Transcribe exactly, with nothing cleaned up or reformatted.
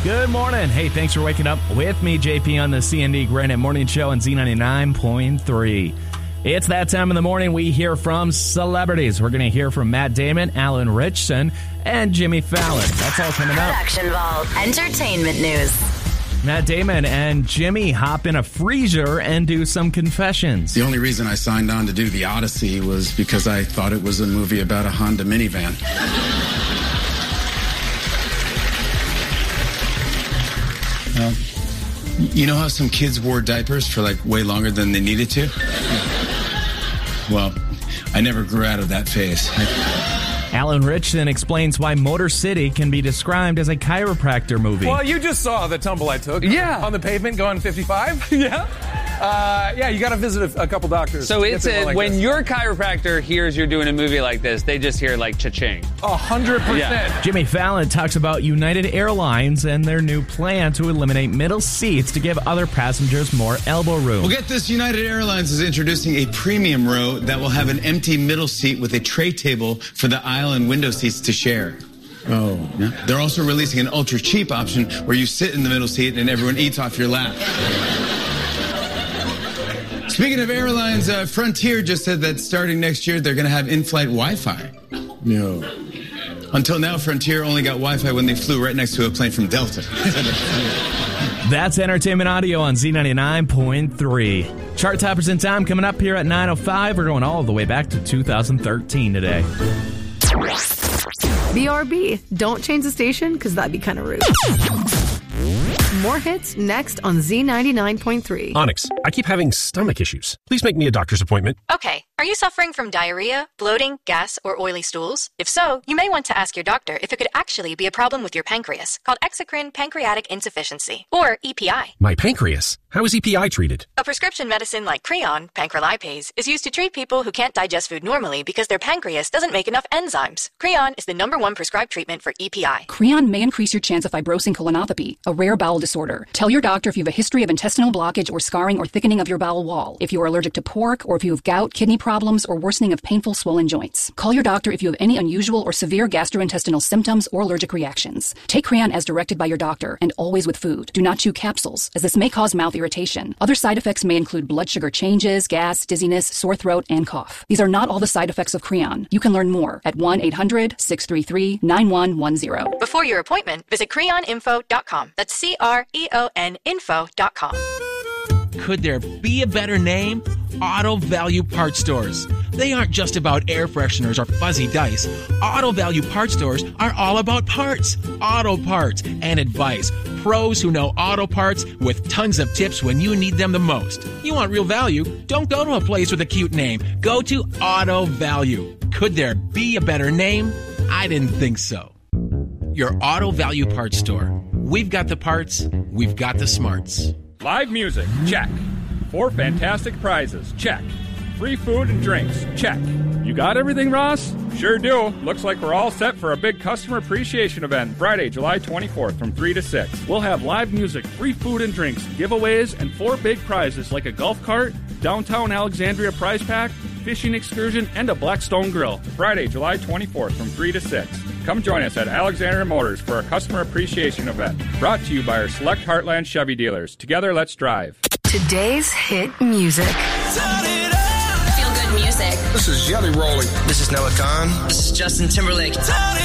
Good morning. Hey, thanks for waking up with me, J P, on the C N D Granite Morning Show on Z ninety-nine point three. It's that time of the morning we hear from celebrities. We're going to hear from Matt Damon, Alan Ritchson, and Jimmy Fallon. That's all coming up. Production Vault Entertainment News. Matt Damon and Jimmy hop in a freezer and do some confessions. The only reason I signed on to do The Odyssey was because I thought it was a movie about a Honda minivan. Well, you know how some kids wore diapers for like way longer than they needed to? Well, I never grew out of that phase. I- Alan Ritchson explains why Motor City can be described as a chiropractor movie. Well, you just saw the tumble I took. Yeah. On the pavement going fifty-five. Yeah. Uh, yeah, you got to visit a, a couple doctors. So it's Get a, like when this. your chiropractor hears you're doing a movie like this, they just hear like cha-ching. A hundred percent. Jimmy Fallon talks about United Airlines and their new plan to eliminate middle seats to give other passengers more elbow room. Well, get this. United Airlines is introducing a premium row that will have an empty middle seat with a tray table for the aisle and window seats to share. Oh. Yeah. They're also releasing an ultra cheap option where you sit in the middle seat and everyone eats off your lap. Speaking of airlines, uh, Frontier just said that starting next year, they're going to have in-flight Wi-Fi. No. Until now, Frontier only got Wi-Fi when they flew right next to a plane from Delta. That's Entertainment Audio on Z ninety-nine point three. Chart toppers in time coming up here at nine oh five. We're going all the way back to two thousand thirteen today. B R B. Don't change the station because that'd be kind of rude. More hits next on Z ninety-nine point three. Onyx, I keep having stomach issues. Please make me a doctor's appointment. Okay, are you suffering from diarrhea, bloating, gas, or oily stools? If so, you may want to ask your doctor if it could actually be a problem with your pancreas, called exocrine pancreatic insufficiency, or E P I. My pancreas? How is E P I treated? A prescription medicine like Creon, pancrelipase, is used to treat people who can't digest food normally because their pancreas doesn't make enough enzymes. Creon is the number one prescribed treatment for E P I. Creon may increase your chance of fibrosing colonopathy, a rare bowel disorder. Tell your doctor if you have a history of intestinal blockage or scarring or thickening of your bowel wall, if you are allergic to pork, or if you have gout, kidney problems, or worsening of painful swollen joints. Call your doctor if you have any unusual or severe gastrointestinal symptoms or allergic reactions. Take Creon as directed by your doctor, and always with food. Do not chew capsules, as this may cause mouth irritation. Other side effects may include blood sugar changes, gas, dizziness, sore throat, and cough. These are not all the side effects of Creon. You can learn more at one eight hundred six three three nine one one zero. Before your appointment, visit creon info dot com. That's C R E O N info dot com. Could there be a better name? Auto Value Parts Stores. They aren't just about air fresheners or fuzzy dice. Auto Value Parts Stores are all about parts, auto parts, and advice. Pros who know auto parts with tons of tips when you need them the most. You want real value? Don't go to a place with a cute name. Go to Auto Value. Could there be a better name? I didn't think so. Your Auto Value Parts Store. We've got the parts, we've got the smarts. Live music, check. Four fantastic prizes, check. Free food and drinks, check. You got everything, Ross? Sure do. Looks like we're all set for a big customer appreciation event Friday, July twenty-fourth from three to six. We'll have live music, free food and drinks, giveaways, and four big prizes like a golf cart, downtown Alexandria prize pack, fishing excursion, and a Blackstone grill. Friday, July twenty-fourth from three to six. Come join us at Alexandria Motors for a customer appreciation event. Brought to you by our select Heartland Chevy dealers. Together, let's drive. Today's hit music. Feel good music. This is Jelly Rolling. This is Noah Khan. This is Justin Timberlake.